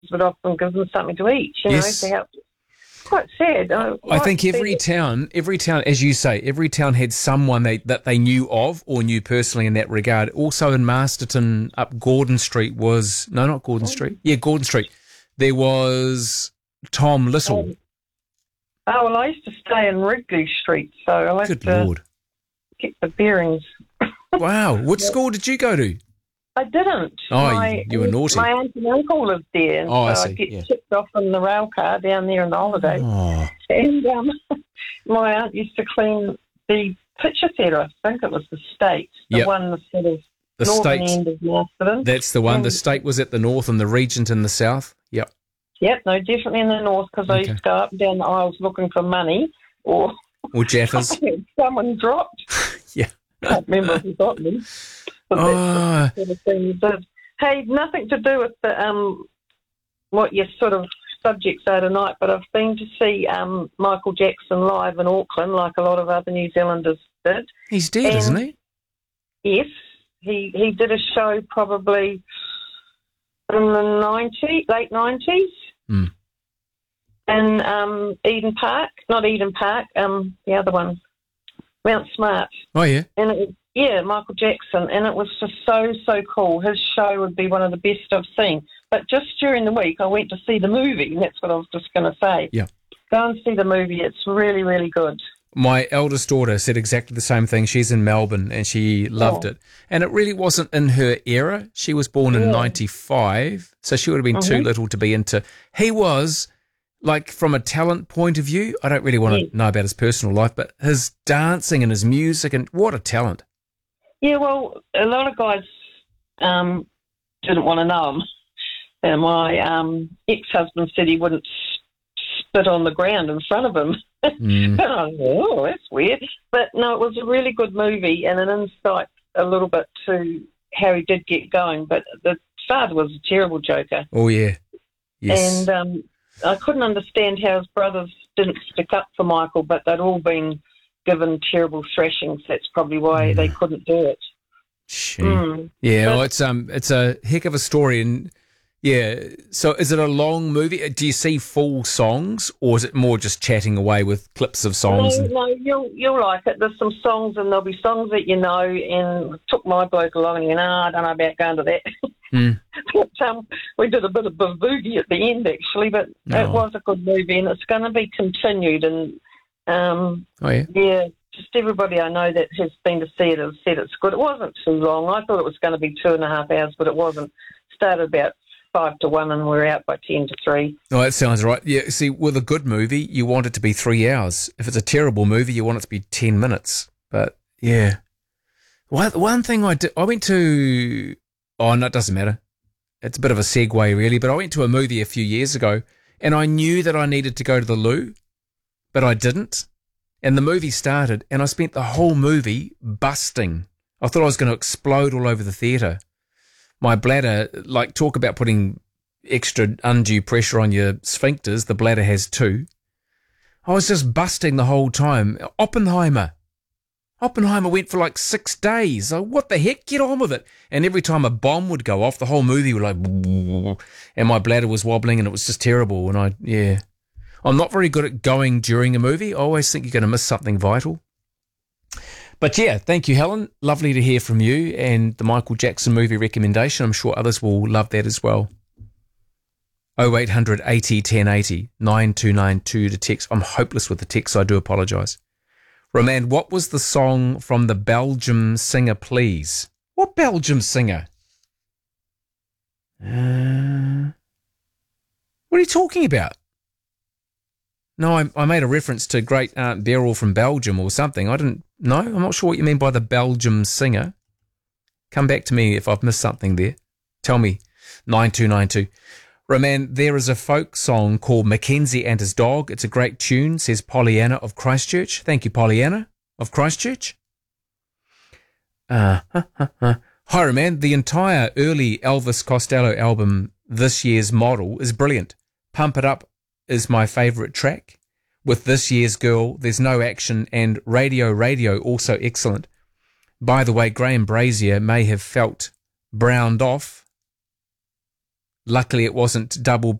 would often give them something to eat, Yes. to help. Quite sad. I think every town, as you say, every town had someone that they knew of or knew personally in that regard. Also in Masterton, up Gordon Street not Gordon Street. Yeah, Gordon Street. There was Tom Little. Well, I used to stay in Wrigley Street, so I'll have Good to Lord. get the bearings. Wow. What school did you go to? I didn't. Oh, you were naughty. My aunt and uncle lived there, and so I see, I'd get yeah. tipped off in the rail car down there on the holiday. Oh, And my aunt used to clean the picture theatre. I think it was the State, the Yep. one the sort of the northern State. end of Masterton. That's the one. The And- State was at the north and the Regent in the south. Yep. Yep, no, definitely in the north, because I used Okay. to go up and down the aisles looking for money, or Or Jaffers. someone dropped. Yeah. Can't remember if he got me. But Oh, that's the sort of thing you did. Hey, nothing to do with the what your sort of subjects are tonight, but I've been to see Michael Jackson live in Auckland, like a lot of other New Zealanders did. he's dead, And- isn't he? Yes, he did a show probably in the late 90s. Hmm. In Eden Park, not Eden Park, the other one, Mount Smart. Oh, yeah. And it was, Michael Jackson, and it was just so cool. His show would be one of the best I've seen. But just during the week, I went to see the movie, and that's what I was just going to say. Yeah. Go and see the movie. It's really, really good. My eldest daughter said exactly the same thing. She's in Melbourne and she loved it. And it really wasn't in her era. She was born in 95, so she would have been too little to be into. He was, like, from a talent point of view, I don't really want to know about his personal life, but his dancing and his music, and what a talent. Yeah, well, a lot of guys didn't want to know him. And my ex-husband said he wouldn't spit on the ground in front of him. And I was like, oh, that's weird. But no, it was a really good movie and an insight a little bit to how he did get going. But the father was a terrible joker. Oh, yeah. Yes. And I couldn't understand how his brothers didn't stick up for Michael, but they'd all been given terrible thrashings. That's probably why they couldn't do it. Shame. Yeah, well, it's a heck of a story. And yeah, so is it a long movie? Do you see full songs, or is it more just chatting away with clips of songs? No, you'll like it. There's some songs, and there'll be songs that you know. And took my bloke along, and he went, I don't know about going to that. But we did a bit of boogie at the end, actually. But it was a good movie, and it's going to be continued. And just everybody I know that has been to see it has said it's good. It wasn't too long. I thought it was going to be 2.5 hours, but it wasn't. Started about 5 to 1 and we're out by 10 to 3. Oh, that sounds right. Yeah, see, with a good movie, you want it to be 3 hours. If it's a terrible movie, you want it to be 10 minutes. But, yeah. One thing I went to... Oh, no, it doesn't matter. It's a bit of a segue, really. But I went to a movie a few years ago, and I knew that I needed to go to the loo, but I didn't. And the movie started, and I spent the whole movie busting. I thought I was going to explode all over the theatre. My bladder, like, talk about putting extra undue pressure on your sphincters. The bladder has too. I was just busting the whole time. Oppenheimer went for like 6 days. What the heck? Get on with it. And every time a bomb would go off, the whole movie would like, and my bladder was wobbling, and it was just terrible. And I'm not very good at going during a movie. I always think you're going to miss something vital. But yeah, thank you, Helen. Lovely to hear from you and the Michael Jackson movie recommendation. I'm sure others will love that as well. 0800 80 1080 9292 to text. I'm hopeless with the text, so I do apologise. Roman, what was the song from the Belgium singer, please? What Belgium singer? What are you talking about? No, I made a reference to Great Aunt Beryl from Belgium or something. I'm not sure what you mean by the Belgium singer. Come back to me if I've missed something there. Tell me. 9292. Roman, there is a folk song called Mackenzie and His Dog. It's a great tune, says Pollyanna of Christchurch. Thank you, Pollyanna of Christchurch. Hi, Roman. The entire early Elvis Costello album, This Year's Model, is brilliant. Pump It Up is my favourite track. With This Year's Girl, There's No Action, and Radio also excellent. By the way, Graham Brazier may have felt browned off luckily it wasn't double